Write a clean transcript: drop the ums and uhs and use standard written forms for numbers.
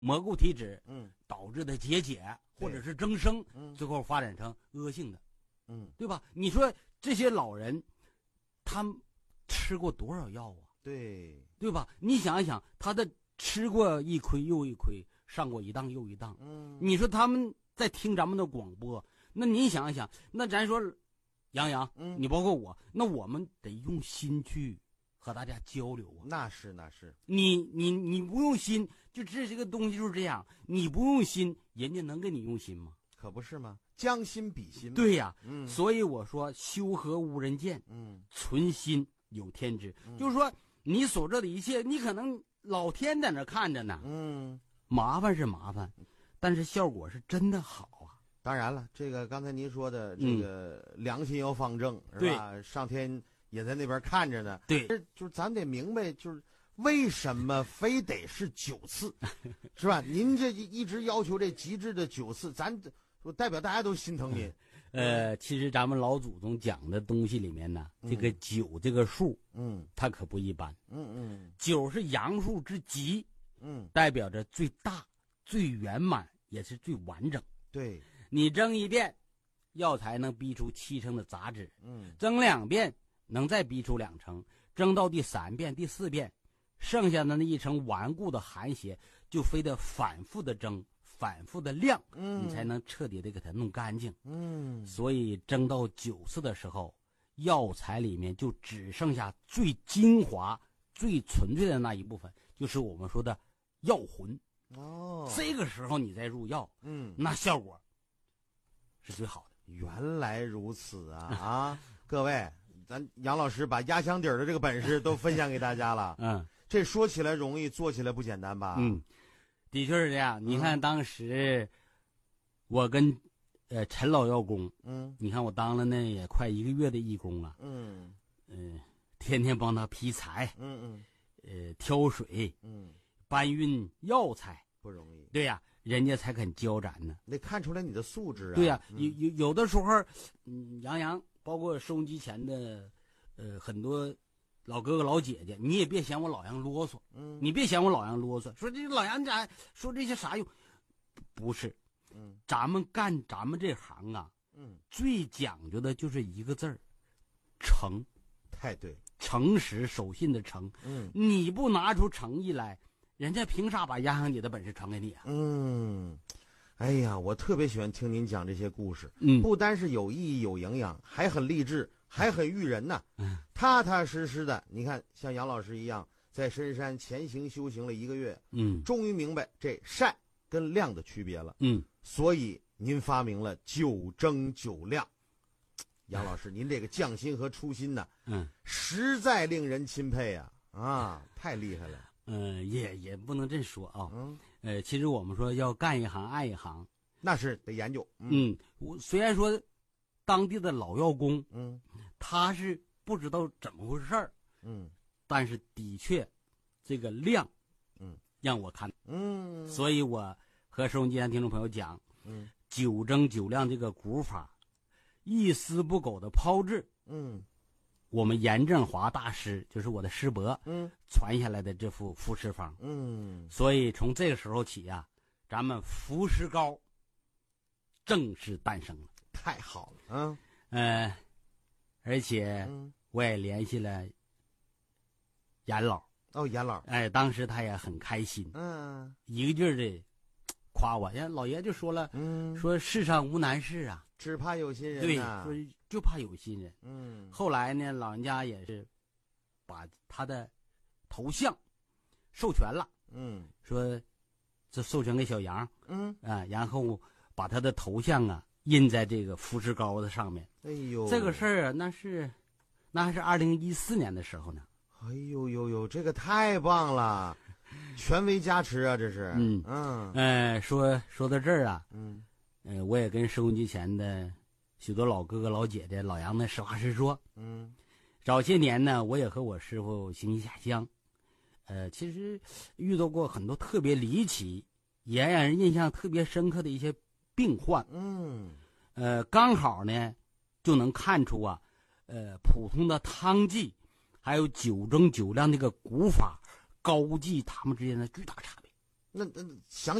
蘑菇体脂， 嗯， 导致的结节或者是增生，最后发展成恶性的，对吧？你说这些老人，他们吃过多少药啊？对吧？你想一想，他的吃过一亏又一亏，上过一当又一当，你说他们在听咱们的广播，那您想一想，那咱说，杨洋，你包括我，那我们得用心去和大家交流啊。 那是， 你不用心，就这个东西就是这样，你不用心，人家能给你用心吗？ 可不是吗？将心比心嘛。 对呀，所以我说修和无人见，存心有天知，就是说你所做的一切，你可能老天在那看着呢，麻烦是麻烦，但是效果是真的好啊。 当然了，这个刚才您说的这个良心要方正，是吧？上天也在那边看着呢。 对， 就是咱得明白，就是为什么非得是9次，是吧？您这一直要求这极致的9次，咱代表大家都心疼您。 其实咱们老祖宗讲的东西里面呢，这个9这个数，它可不一般。9是阳数之极，代表着最大、最圆满，也是最完整。 对， 你蒸一遍，药材能逼出7成的杂质，蒸2遍能再逼出2成，蒸到第3遍、第4遍，剩下的那1层顽固的寒邪，就非得反复的蒸。反复的晾，你才能彻底的给它弄干净。所以蒸到9次的时候，药材里面就只剩下最精华、最纯粹的那一部分，就是我们说的药魂。这个时候你再入药，那效果是最好的。 原来如此啊！各位，咱杨老师把压箱底儿的这个本事都分享给大家了。这说起来容易，做起来不简单吧？ 的确是这样。你看当时我跟陈老药工，你看我当了那也快1个月的义工了，天天帮他劈柴，挑水，搬运药材， 不容易。 对呀，人家才肯交咱呢。 得看出来你的素质啊。 对呀，有的时候，杨洋包括收音机前的很多老哥哥老姐姐，你也别嫌我老杨啰嗦，你别嫌我老杨啰嗦，说这老杨咋说这些啥用？不是，咱们干咱们这行啊，最讲究的就是一个字儿，诚。 太对， 诚实守信的诚。你不拿出诚意来，人家凭啥把压箱底的本事传给你啊？ 哎呀，我特别喜欢听您讲这些故事，不单是有意义有营养，还很励志，还很育人呢。踏踏实实的，你看像杨老师一样，在深山潜行修行了1个月，终于明白这善跟量的区别了。所以您发明了9蒸9晾。杨老师，您这个匠心和初心呢，实在令人钦佩啊！太厉害了。 也不能这说啊。其实我们说要干一行爱一行， 那是得研究。 我虽然说当地的老药工，他是不知道怎么回事儿，但是的确这个量，让我看，所以我和收音机前听众朋友讲，9蒸9晾这个古法，一丝不苟的炮制，我们严正华大师就是我的师伯，传下来的这副服食方，所以从这个时候起呀，咱们服食膏正式诞生了。 太好了， 而且我也联系了严老。 严老， 当时他也很开心，一个劲儿的夸我。人老爷就说了，说世上无难事啊， 只怕有心人。 对，说就怕有心人。后来呢，老人家也是把他的头像授权了，说这授权给小杨，然后把他的头像印在这个服食膏的上面。 哎呦， 这个事儿那还是2014年的时候呢。 哎呦，这个太棒了，权威加持啊，这是。 说到这儿啊，我也跟收音机前的许多老哥哥老姐姐老杨们实话实说，早些年呢，我也和我师傅行医下乡，其实遇到过很多特别离奇也让人印象特别深刻的一些病患，刚好呢就能看出普通的汤剂还有9蒸9晾这个古法膏剂它们之间的巨大差别。 那想